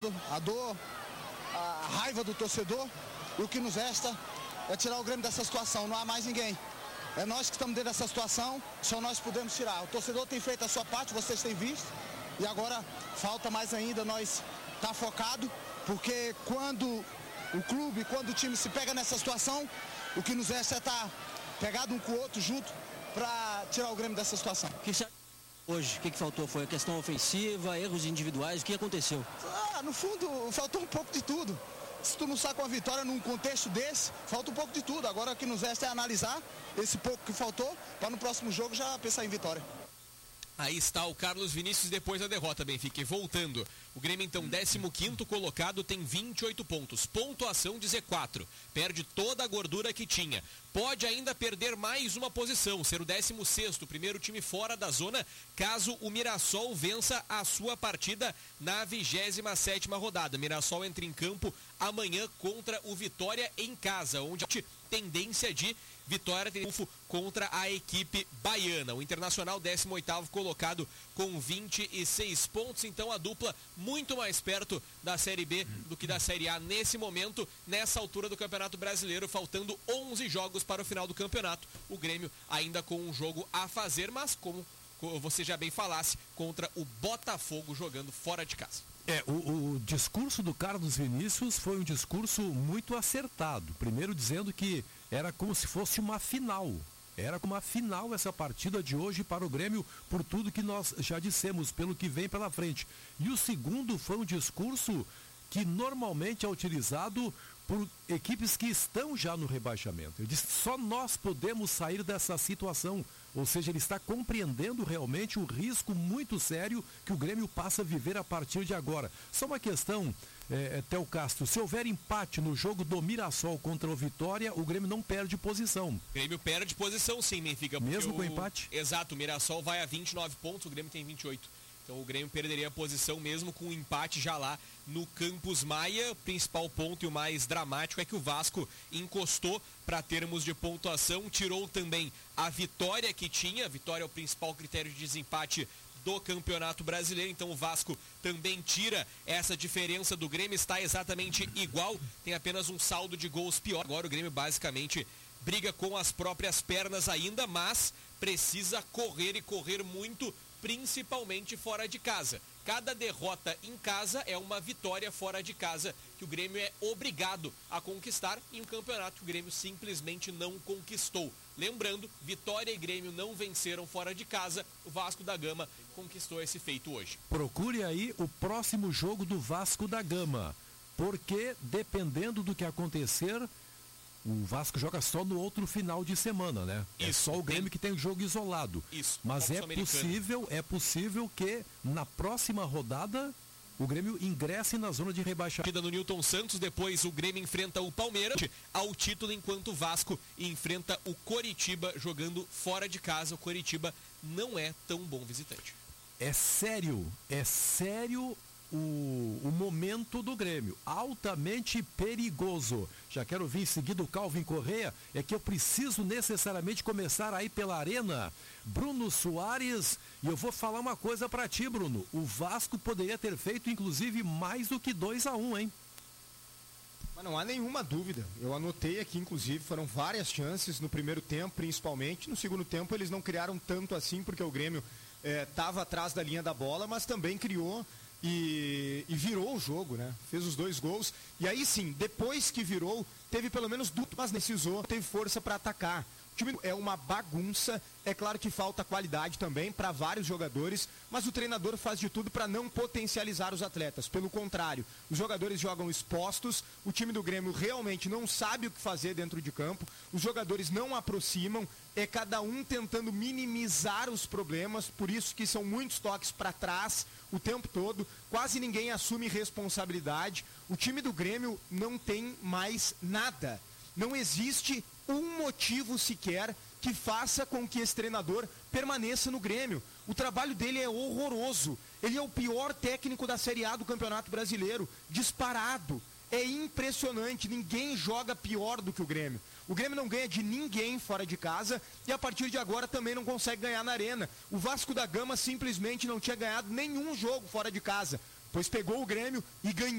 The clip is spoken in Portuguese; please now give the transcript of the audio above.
medo, a dor, a raiva do torcedor. E o que nos resta é tirar o Grêmio dessa situação, não há mais ninguém. É nós que estamos dentro dessa situação, só nós podemos tirar. O torcedor tem feito a sua parte, vocês têm visto, e agora falta mais ainda nós estar focado, porque quando o clube, quando o time se pega nessa situação, o que nos resta é estar pegado um com o outro junto para tirar o Grêmio dessa situação. Hoje, o que faltou? Foi a questão ofensiva, erros individuais, o que aconteceu? No fundo, faltou um pouco de tudo. Se tu não sai com a vitória num contexto desse, falta um pouco de tudo. Agora o que nos resta é analisar esse pouco que faltou, para no próximo jogo já pensar em vitória. Aí está o Carlos Vinícius depois da derrota, Benfica. E voltando, o Grêmio então 15º colocado, tem 28 pontos, pontuação de Z4, perde toda a gordura que tinha. Pode ainda perder mais uma posição, ser o 16º, primeiro time fora da zona, caso o Mirassol vença a sua partida na 27ª rodada. Mirassol entra em campo amanhã contra o Vitória em casa, onde a tendência de vitória triunfo contra a equipe baiana. O Internacional 18º colocado com 26 pontos, então a dupla muito mais perto da Série B do que da Série A nesse momento, nessa altura do Campeonato Brasileiro, faltando 11 jogos para o final do campeonato. O Grêmio ainda com um jogo a fazer, mas como você já bem falasse, contra o Botafogo jogando fora de casa. O discurso do Carlos Vinícius foi um discurso muito acertado. Primeiro dizendo que era como se fosse uma final. Era como uma final essa partida de hoje para o Grêmio, por tudo que nós já dissemos, pelo que vem pela frente. E o segundo foi um discurso que normalmente é utilizado por equipes que estão já no rebaixamento. Ele disse que só nós podemos sair dessa situação. Ou seja, ele está compreendendo realmente o risco muito sério que o Grêmio passa a viver a partir de agora. Só uma questão, Theo Castro, se houver empate no jogo do Mirassol contra o Vitória, o Grêmio não perde posição. O Grêmio perde posição sim, Benfica. Mesmo com o empate? Exato, o Mirassol vai a 29 pontos, o Grêmio tem 28. Então o Grêmio perderia a posição mesmo com o empate já lá no Campos Maia. O principal ponto e o mais dramático é que o Vasco encostou para termos de pontuação, tirou também a vitória que tinha. A vitória é o principal critério de desempate do Campeonato Brasileiro, então o Vasco também tira essa diferença do Grêmio, está exatamente igual, tem apenas um saldo de gols pior. Agora o Grêmio basicamente briga com as próprias pernas ainda, mas precisa correr e correr muito, principalmente fora de casa. Cada derrota em casa é uma vitória fora de casa que o Grêmio é obrigado a conquistar em um campeonato que o Grêmio simplesmente não conquistou. Lembrando, Vitória e Grêmio não venceram fora de casa, o Vasco da Gama conquistou esse feito hoje. Procure aí o próximo jogo do Vasco da Gama, porque dependendo do que acontecer, o Vasco joga só no outro final de semana, né? Isso, é só o Grêmio que tem o jogo isolado. Isso. Mas é possível que na próxima rodada o Grêmio ingresse na zona de rebaixamento. No Newton Santos, depois o Grêmio enfrenta o Palmeiras ao título, enquanto o Vasco enfrenta o Coritiba jogando fora de casa. O Coritiba não é tão bom visitante. É sério o momento do Grêmio, altamente perigoso. Já quero vir em seguida o Calvin Correa, é que eu preciso necessariamente começar aí pela arena. Bruno Soares, e eu vou falar uma coisa pra ti, Bruno, o Vasco poderia ter feito inclusive mais do que 2-1, hein? Mas não há nenhuma dúvida, eu anotei aqui inclusive, foram várias chances no primeiro tempo principalmente, no segundo tempo eles não criaram tanto assim porque o Grêmio estava atrás da linha da bola, mas também criou e virou o jogo, né? Fez os 2 gols. E aí sim, depois que virou, teve pelo menos duplo, mas precisou, teve força para atacar. O time é uma bagunça, é claro que falta qualidade também para vários jogadores, mas o treinador faz de tudo para não potencializar os atletas. Pelo contrário, os jogadores jogam expostos, o time do Grêmio realmente não sabe o que fazer dentro de campo, os jogadores não aproximam, é cada um tentando minimizar os problemas, por isso que são muitos toques para trás o tempo todo, quase ninguém assume responsabilidade. O time do Grêmio não tem mais nada. Não existe um motivo sequer que faça com que esse treinador permaneça no Grêmio. O trabalho dele é horroroso. Ele é o pior técnico da Série A do Campeonato Brasileiro, disparado. É impressionante, ninguém joga pior do que o Grêmio. O Grêmio não ganha de ninguém fora de casa e a partir de agora também não consegue ganhar na arena. O Vasco da Gama simplesmente não tinha ganhado nenhum jogo fora de casa, pois pegou o Grêmio e ganhou.